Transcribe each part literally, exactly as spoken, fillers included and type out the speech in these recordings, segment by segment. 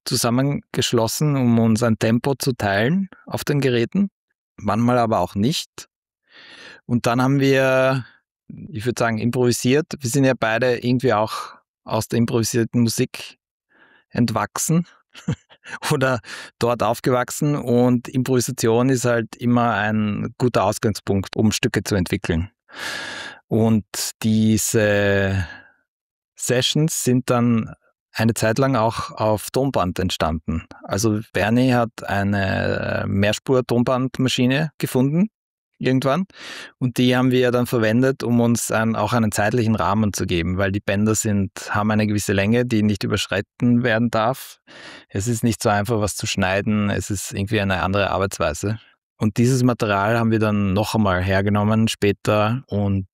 zusammengeschlossen, um uns ein Tempo zu teilen auf den Geräten, manchmal aber auch nicht. Und dann haben wir, ich würde sagen, improvisiert. Wir sind ja beide irgendwie auch aus der improvisierten Musik entwachsen oder dort aufgewachsen, und Improvisation ist halt immer ein guter Ausgangspunkt, um Stücke zu entwickeln. Und diese Sessions sind dann eine Zeit lang auch auf Tonband entstanden. Also Bernie hat eine Mehrspur-Tonbandmaschine gefunden irgendwann, und die haben wir dann verwendet, um uns ein, auch einen zeitlichen Rahmen zu geben, weil die Bänder sind, haben eine gewisse Länge, die nicht überschritten werden darf. Es ist nicht so einfach, was zu schneiden, es ist irgendwie eine andere Arbeitsweise. Und dieses Material haben wir dann noch einmal hergenommen später und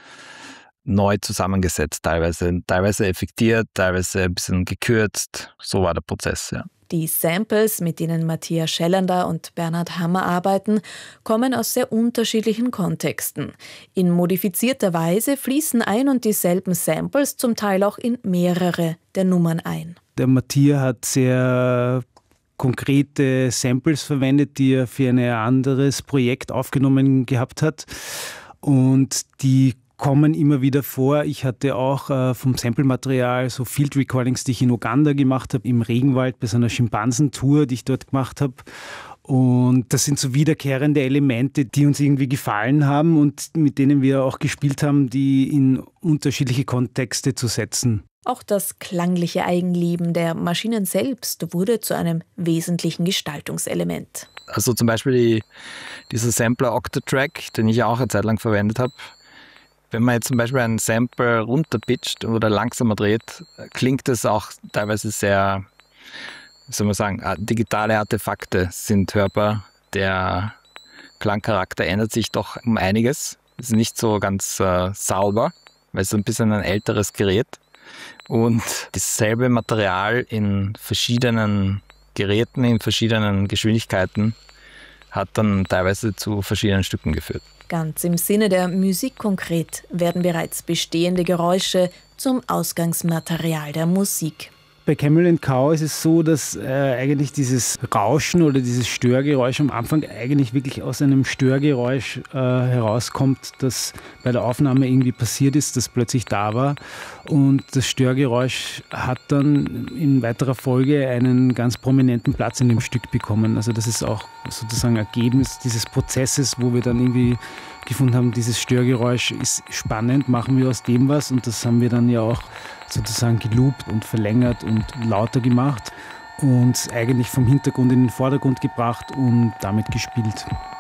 neu zusammengesetzt, teilweise, teilweise effektiert, teilweise ein bisschen gekürzt. So war der Prozess, ja. Die Samples, mit denen Matthias Schellander und Bernhard Hammer arbeiten, kommen aus sehr unterschiedlichen Kontexten. In modifizierter Weise fließen ein und dieselben Samples zum Teil auch in mehrere der Nummern ein. Der Matthias hat sehr konkrete Samples verwendet, die er für ein anderes Projekt aufgenommen gehabt hat. Und die kommen immer wieder vor. Ich hatte auch äh, vom Samplematerial so Field Recordings, die ich in Uganda gemacht habe, im Regenwald bei so einer Schimpansentour, die ich dort gemacht habe. Und das sind so wiederkehrende Elemente, die uns irgendwie gefallen haben und mit denen wir auch gespielt haben, die in unterschiedliche Kontexte zu setzen. Auch das klangliche Eigenleben der Maschinen selbst wurde zu einem wesentlichen Gestaltungselement. Also zum Beispiel die, dieser Sampler Octatrack, den ich auch eine Zeit lang verwendet habe. Wenn man jetzt zum Beispiel einen Sample runterpitcht oder langsamer dreht, klingt es auch teilweise sehr, wie soll man sagen, digitale Artefakte sind hörbar. Der Klangcharakter ändert sich doch um einiges. Ist nicht so ganz äh, sauber, weil es so ein bisschen ein älteres Gerät. Und dasselbe Material in verschiedenen Geräten, in verschiedenen Geschwindigkeiten hat dann teilweise zu verschiedenen Stücken geführt. Ganz im Sinne der Musik konkret werden bereits bestehende Geräusche zum Ausgangsmaterial der Musik. Bei Camel and Cow ist es so, dass äh, eigentlich dieses Rauschen oder dieses Störgeräusch am Anfang eigentlich wirklich aus einem Störgeräusch äh, herauskommt, das bei der Aufnahme irgendwie passiert ist, das plötzlich da war. Und das Störgeräusch hat dann in weiterer Folge einen ganz prominenten Platz in dem Stück bekommen. Also das ist auch sozusagen Ergebnis dieses Prozesses, wo wir dann irgendwie gefunden haben, dieses Störgeräusch ist spannend, machen wir aus dem was, und das haben wir dann ja auch sozusagen geloopt und verlängert und lauter gemacht und eigentlich vom Hintergrund in den Vordergrund gebracht und damit gespielt.